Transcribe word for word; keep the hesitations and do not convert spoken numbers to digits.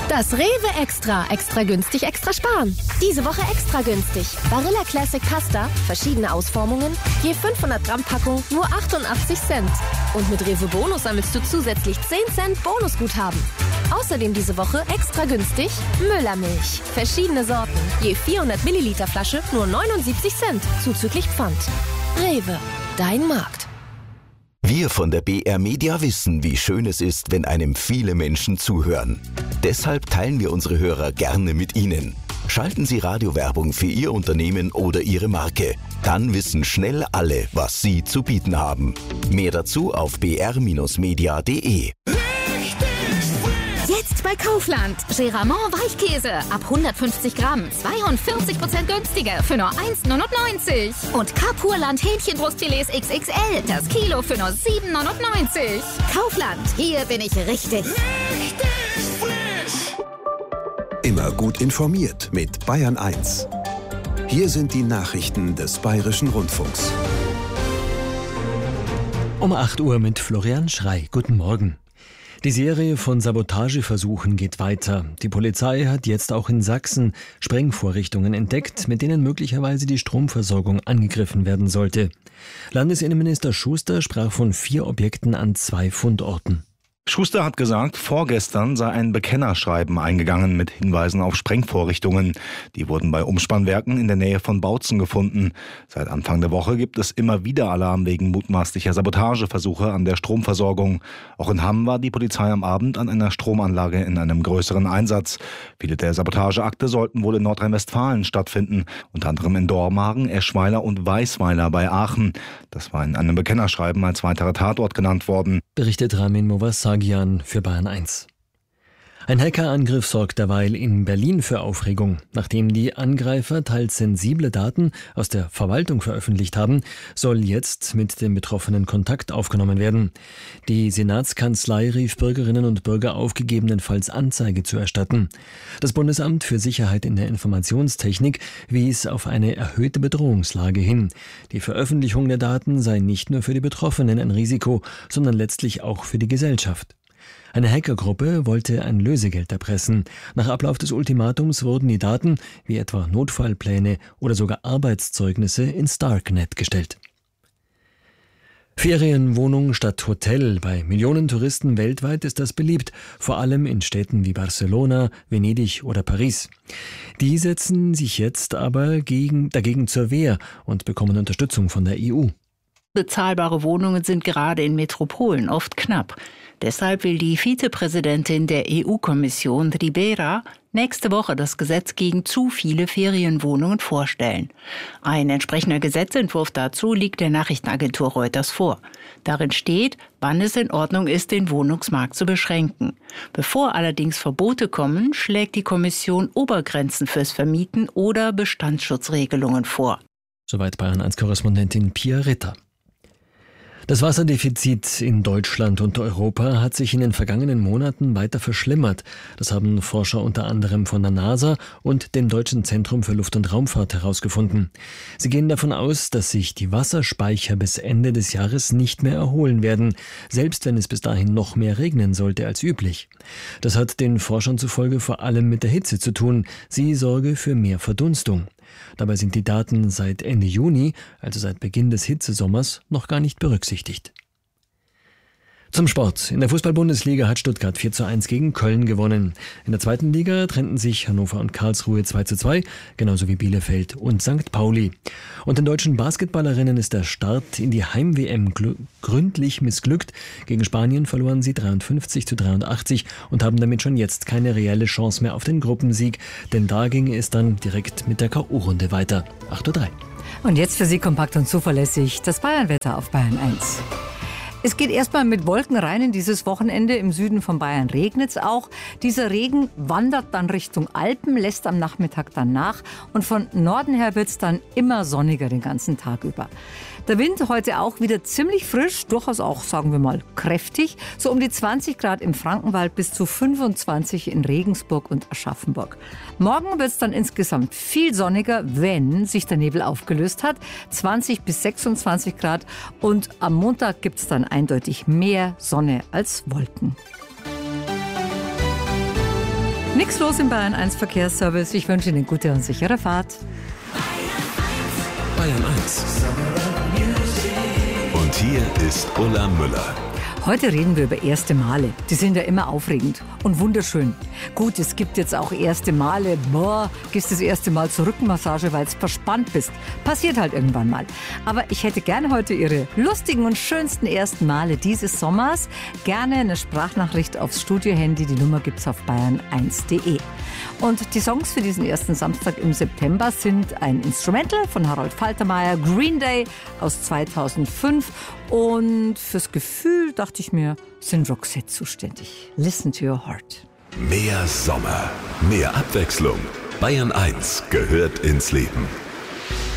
Das Rewe Extra. Extra günstig, extra sparen. Diese Woche extra günstig. Barilla Classic Pasta, verschiedene Ausformungen, je fünfhundert Gramm Packung, nur achtundachtzig Cent. Und mit Rewe Bonus sammelst du zusätzlich zehn Cent Bonusguthaben. Außerdem diese Woche extra günstig Müllermilch. Verschiedene Sorten, je vierhundert Milliliter Flasche, nur neunundsiebzig Cent, zuzüglich Pfand. Rewe, dein Markt. Wir von der B R Media wissen, wie schön es ist, wenn einem viele Menschen zuhören. Deshalb teilen wir unsere Hörer gerne mit Ihnen. Schalten Sie Radiowerbung für Ihr Unternehmen oder Ihre Marke. Dann wissen schnell alle, was Sie zu bieten haben. Mehr dazu auf b r Bindestrich media punkt d e. Jetzt bei Kaufland. Geramont Weichkäse ab hundertfünfzig Gramm, zweiundvierzig Prozent günstiger für nur eins neunundneunzig. Und Kapurland Hähnchenbrustfilets X X L, das Kilo für nur sieben neunundneunzig. Kaufland, hier bin ich richtig. Richtig frisch. Immer gut informiert mit Bayern eins. Hier sind die Nachrichten des Bayerischen Rundfunks. Um acht Uhr mit Florian Schrey. Guten Morgen. Die Serie von Sabotageversuchen geht weiter. Die Polizei hat jetzt auch in Sachsen Sprengvorrichtungen entdeckt, mit denen möglicherweise die Stromversorgung angegriffen werden sollte. Landesinnenminister Schuster sprach von vier Objekten an zwei Fundorten. Schuster hat gesagt, vorgestern sei ein Bekennerschreiben eingegangen mit Hinweisen auf Sprengvorrichtungen. Die wurden bei Umspannwerken in der Nähe von Bautzen gefunden. Seit Anfang der Woche gibt es immer wieder Alarm wegen mutmaßlicher Sabotageversuche an der Stromversorgung. Auch in Hamm war die Polizei am Abend an einer Stromanlage in einem größeren Einsatz. Viele der Sabotageakte sollten wohl in Nordrhein-Westfalen stattfinden, unter anderem in Dormagen, Eschweiler und Weisweiler bei Aachen. Das war in einem Bekennerschreiben als weiterer Tatort genannt worden. Berichtet Ramin Movassagi für Bayern eins. Ein Hackerangriff sorgt derweil in Berlin für Aufregung. Nachdem die Angreifer teils sensible Daten aus der Verwaltung veröffentlicht haben, soll jetzt mit den Betroffenen Kontakt aufgenommen werden. Die Senatskanzlei rief Bürgerinnen und Bürger auf, gegebenenfalls Anzeige zu erstatten. Das Bundesamt für Sicherheit in der Informationstechnik wies auf eine erhöhte Bedrohungslage hin. Die Veröffentlichung der Daten sei nicht nur für die Betroffenen ein Risiko, sondern letztlich auch für die Gesellschaft. Eine Hackergruppe wollte ein Lösegeld erpressen. Nach Ablauf des Ultimatums wurden die Daten, wie etwa Notfallpläne oder sogar Arbeitszeugnisse, ins Darknet gestellt. Ferienwohnung statt Hotel. Bei Millionen Touristen weltweit ist das beliebt, vor allem in Städten wie Barcelona, Venedig oder Paris. Die setzen sich jetzt aber gegen, dagegen zur Wehr und bekommen Unterstützung von der E U. Bezahlbare Wohnungen sind gerade in Metropolen oft knapp. Deshalb will die Vizepräsidentin der E U-Kommission, Ribera, nächste Woche das Gesetz gegen zu viele Ferienwohnungen vorstellen. Ein entsprechender Gesetzentwurf dazu liegt der Nachrichtenagentur Reuters vor. Darin steht, wann es in Ordnung ist, den Wohnungsmarkt zu beschränken. Bevor allerdings Verbote kommen, schlägt die Kommission Obergrenzen fürs Vermieten oder Bestandsschutzregelungen vor. Soweit Bayern eins Korrespondentin Pia Ritter. Das Wasserdefizit in Deutschland und Europa hat sich in den vergangenen Monaten weiter verschlimmert. Das haben Forscher unter anderem von der NASA und dem Deutschen Zentrum für Luft- und Raumfahrt herausgefunden. Sie gehen davon aus, dass sich die Wasserspeicher bis Ende des Jahres nicht mehr erholen werden, selbst wenn es bis dahin noch mehr regnen sollte als üblich. Das hat den Forschern zufolge vor allem mit der Hitze zu tun. Sie sorge für mehr Verdunstung. Dabei sind die Daten seit Ende Juni, also seit Beginn des Hitzesommers, noch gar nicht berücksichtigt. Zum Sport. In der Fußball-Bundesliga hat Stuttgart vier zu eins gegen Köln gewonnen. In der zweiten Liga trennten sich Hannover und Karlsruhe zwei zu zwei, genauso wie Bielefeld und Sankt Pauli. Und den deutschen Basketballerinnen ist der Start in die Heim-W M gl- gründlich missglückt. Gegen Spanien verloren sie dreiundfünfzig zu dreiundachtzig und haben damit schon jetzt keine reelle Chance mehr auf den Gruppensieg, denn da ging es dann direkt mit der K O-Runde weiter. acht Uhr drei. Und jetzt für Sie kompakt und zuverlässig das Bayernwetter auf Bayern eins. Es geht erstmal mit Wolken rein in dieses Wochenende. Im Süden von Bayern regnet es auch. Dieser Regen wandert dann Richtung Alpen, lässt am Nachmittag dann nach. Und von Norden her wird es dann immer sonniger den ganzen Tag über. Der Wind heute auch wieder ziemlich frisch, durchaus auch, sagen wir mal, kräftig. So um die zwanzig Grad im Frankenwald bis zu fünfundzwanzig in Regensburg und Aschaffenburg. Morgen wird es dann insgesamt viel sonniger, wenn sich der Nebel aufgelöst hat. zwanzig bis sechsundzwanzig Grad. Und am Montag gibt es dann eindeutig mehr Sonne als Wolken. Nichts los im Bayern eins Verkehrsservice. Ich wünsche Ihnen gute und sichere Fahrt. Bayern eins. Und hier ist Ulla Müller. Heute reden wir über erste Male. Die sind ja immer aufregend und wunderschön. Gut, es gibt jetzt auch erste Male. Boah, gehst das erste Mal zur Rückenmassage, weil du verspannt bist. Passiert halt irgendwann mal. Aber ich hätte gerne heute Ihre lustigen und schönsten ersten Male dieses Sommers. Gerne eine Sprachnachricht aufs Studiohandy. Die Nummer gibt's auf bayern eins punkt de. Und die Songs für diesen ersten Samstag im September sind ein Instrumental von Harold Faltermeier, Green Day aus zweitausendfünf. Und fürs Gefühl, dachte ich mir, sind Roxette zuständig. Listen to your heart. Mehr Sommer, mehr Abwechslung. Bayern eins gehört ins Leben.